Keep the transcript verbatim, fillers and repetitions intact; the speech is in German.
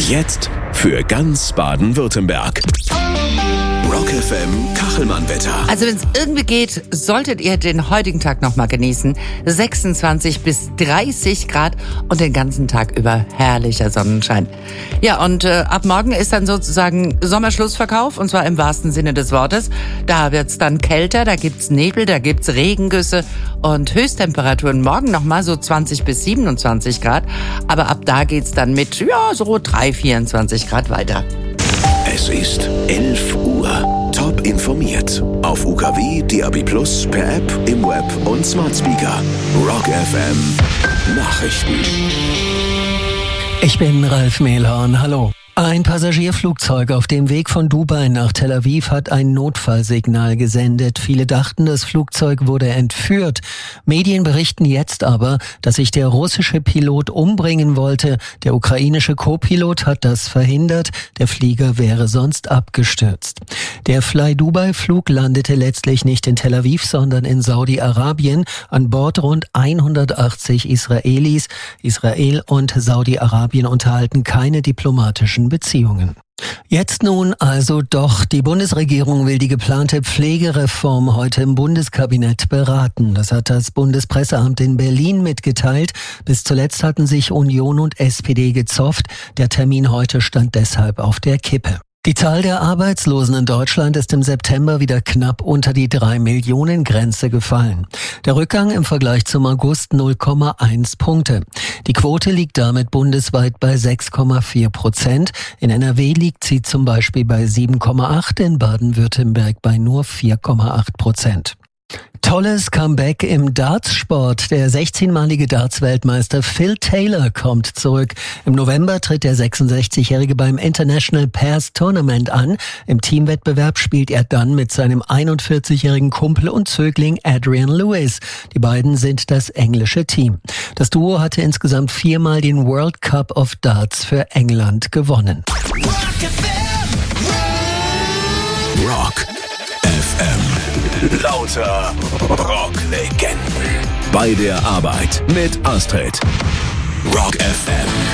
Jetzt für ganz Baden-Württemberg. Rock F M Kachelmann-Wetter. Also wenn es irgendwie geht, solltet ihr den heutigen Tag nochmal genießen. sechsundzwanzig bis dreißig Grad und den ganzen Tag über herrlicher Sonnenschein. Ja, und äh, ab morgen ist dann sozusagen Sommerschlussverkauf, und zwar im wahrsten Sinne des Wortes. Da wird's dann kälter, da gibt's Nebel, da gibt's Regengüsse und Höchsttemperaturen morgen nochmal so zwanzig bis siebenundzwanzig Grad. Aber ab da geht's dann mit, ja, so drei, vierundzwanzig Grad weiter. Es ist elf Uhr. Top informiert. Auf U K W, D A B plus, per App, im Web und Smart Speaker. Rock F M Nachrichten. Ich bin Ralf Mehlhorn. Hallo. Ein Passagierflugzeug auf dem Weg von Dubai nach Tel Aviv hat ein Notfallsignal gesendet. Viele dachten, das Flugzeug wurde entführt. Medien berichten jetzt aber, dass sich der russische Pilot umbringen wollte. Der ukrainische Co-Pilot hat das verhindert. Der Flieger wäre sonst abgestürzt. Der Fly-Dubai-Flug landete letztlich nicht in Tel Aviv, sondern in Saudi-Arabien. An Bord rund hundertachtzig Israelis. Israel und Saudi-Arabien unterhalten keine diplomatischen Beziehungen. Jetzt nun also doch. Die Bundesregierung will die geplante Pflegereform heute im Bundeskabinett beraten. Das hat das Bundespresseamt in Berlin mitgeteilt. Bis zuletzt hatten sich Union und S P D gezofft. Der Termin heute stand deshalb auf der Kippe. Die Zahl der Arbeitslosen in Deutschland ist im September wieder knapp unter die drei Millionen Grenze gefallen. Der Rückgang im Vergleich zum August null Komma eins Punkte. Die Quote liegt damit bundesweit bei sechs Komma vier Prozent. In N R W liegt sie zum Beispiel bei sieben Komma acht, in Baden-Württemberg bei nur vier Komma acht Prozent. Tolles Comeback im Dartsport. Der sechzehnmalige Darts-Weltmeister Phil Taylor kommt zurück. Im November tritt der sechsundsechzigjährige beim International Pairs Tournament an. Im Teamwettbewerb spielt er dann mit seinem einundvierzigjährigen Kumpel und Zögling Adrian Lewis. Die beiden sind das englische Team. Das Duo hatte insgesamt viermal den World Cup of Darts für England gewonnen. Rock F M. Lauter Rock-Legenden. Bei der Arbeit mit Astrid. Rock F M.